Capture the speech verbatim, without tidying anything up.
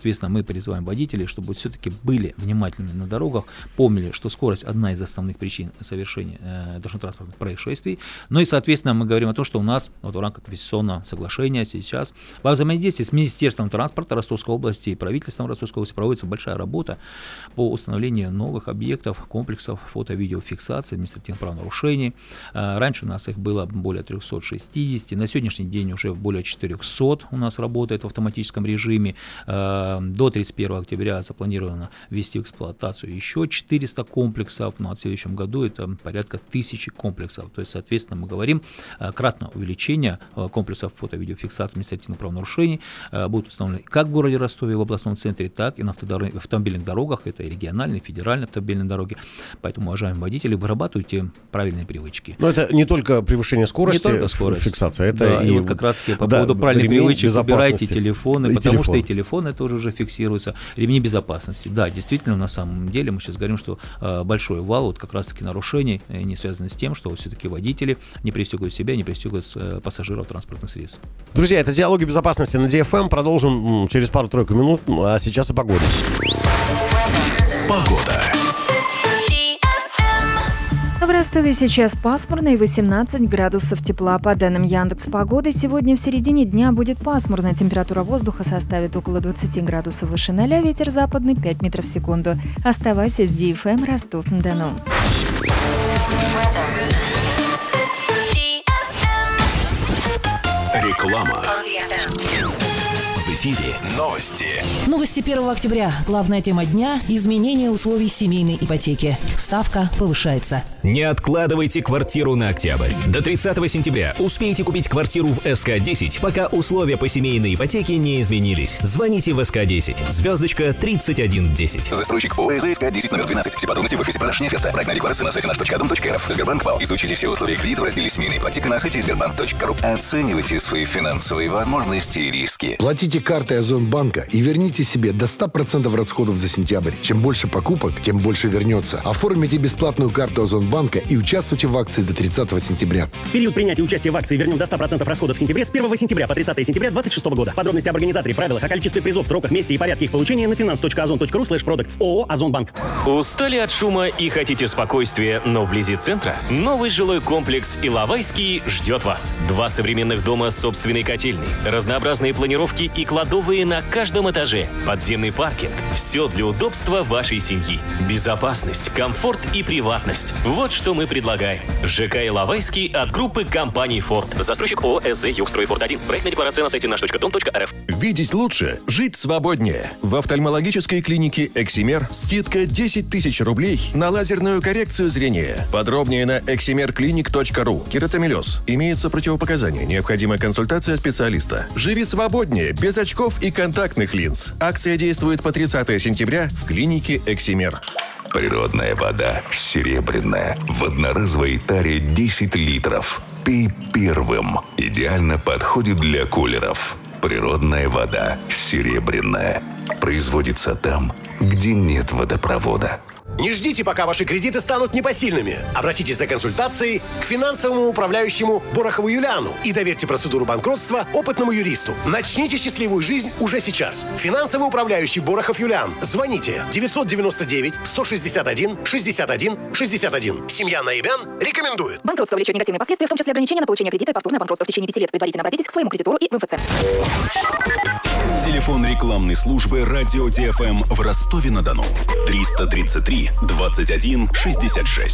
соответственно, мы призываем водителей, чтобы все-таки были внимательны на дорогах, помнили, что скорость одна из основных причин совершения э, дорожно-транспортных происшествий. Ну и, соответственно, мы говорим о том, что у нас вот в рамках инвестиционного соглашения сейчас во взаимодействии с Министерством транспорта Ростовской области и правительством Ростовской области проводится большая работа по установлению новых объектов, комплексов фото-видеофиксации административных правонарушений. Э, раньше у нас их было более триста шестьдесят, на сегодняшний день уже более четыреста у нас работает в автоматическом режиме. Э, до тридцать первого октября запланировано ввести в эксплуатацию еще четыреста комплексов, ну а в следующем году это порядка тысячи комплексов. То есть, соответственно, мы говорим, кратное увеличение комплексов фото-видеофиксации административных правонарушений будут установлены как в городе Ростове, в областном центре, так и на автомобильных дорогах, это и региональные, и федеральные автомобильные дороги. Поэтому, уважаемые водители, вырабатывайте правильные привычки. Но это не только превышение скорости, не только скорость. Фиксация, это да, и... и вот как раз-таки по да, поводу правильных привычек, собирайте телефоны, и потому телефон. что и телефоны тоже уже фиксируются, ремни безопасности. Да, действительно, на самом деле мы сейчас говорим, что э, большой вал вот как раз-таки нарушений э, не связаны с тем, что вот все-таки водители не пристегивают себя, не пристегивают э, пассажиров транспортных средств. Друзья, это «Диалоги безопасности» на ди эф эм. Продолжим м, через пару-тройку минут, а сейчас и погода. Погода. В Ростове сейчас пасмурно и восемнадцать градусов тепла. По данным Яндекс.Погоды, сегодня в середине дня будет пасмурно. Температура воздуха составит около двадцать градусов выше ноля, ветер западный пять метров в секунду. Оставайся с ди эф эм Ростов-на-Дону. Реклама. В эфире новости. Новости первого октября. Главная тема дня – изменение условий семейной ипотеки. Ставка повышается. Не откладывайте квартиру на октябрь. До тридцатого сентября успейте купить квартиру в эс ка десять, пока условия по семейной ипотеке не изменились. Звоните в эс ка десять. Звездочка тридцать один десять. Застройщик ООО эс ка десять номер двенадцать. Все подробности в офисе продаж «Неферта». Проектная декларация на сайте наш точка дом точка эр эф. Сбербанк ВАЛ. Изучите все условия кредита в разделе «Семейная ипотека» на сайте сбербанк точка ру. Оценивайте свои финансовые возможности и риски. Платите картой Озонбанка и верните себе до ста процентов расходов за сентябрь. Чем больше покупок, тем больше вернется. Оформите бесплатную карту Озонбанка и участвуйте в акции до тридцатого сентября. Период принятия участия в акции «Вернем до ста процентов расходов в сентябре» с первого сентября по тридцатое сентября две тысячи двадцать шестого года. Подробности об организаторе, правилах, о количестве призов, сроках, месте и порядке их получения на финанс точка озон точка ру слэш продактс. ООО «Озонбанк». Устали от шума и хотите спокойствия, но вблизи центра? Новый жилой комплекс «Иловайский» ждет вас. Два современных дома с собственной котельной, разнообразные планировки и кладовые на каждом этаже, подземный паркинг. Все для удобства вашей семьи. Безопасность, комфорт и приватность. Вот что мы предлагаем. ЖК «Иловайский» от группы компаний «Форд». Застройщик ООО эс зэ «Югстройфорд один». Проектная декларация на сайте наш точка дом точка эр эф. Видеть лучше, жить свободнее. В офтальмологической клинике «Эксимер» скидка десять тысяч рублей на лазерную коррекцию зрения. Подробнее на эксимер клиник точка ру. Кератомелез. Имеются противопоказания. Необходима консультация специалиста. Живи свободнее, без очков и контактных линз. Акция действует по тридцатого сентября в клинике «Эксимер». Природная вода серебряная. В одноразовой таре десять литров. Пей первым. Идеально подходит для кулеров. Природная вода серебряная. Производится там, где нет водопровода. Не ждите, пока ваши кредиты станут непосильными. Обратитесь за консультацией к финансовому управляющему Борохову Юлиану и доверьте процедуру банкротства опытному юристу. Начните счастливую жизнь уже сейчас. Финансовый управляющий Борохов Юлиан. Звоните девятьсот девяносто девять сто шестьдесят один шестьдесят один шестьдесят один. Семья Наибян рекомендует. Банкротство влечет негативные последствия, в том числе ограничения на получение кредита и повторное банкротство в течение пяти лет. Предварительно обратитесь к своему кредитору и в эм эф цэ. Телефон рекламной службы «Радио ди эф эм» в Ростове-на-Дону. триста тридцать три двадцать один шестьдесят шесть.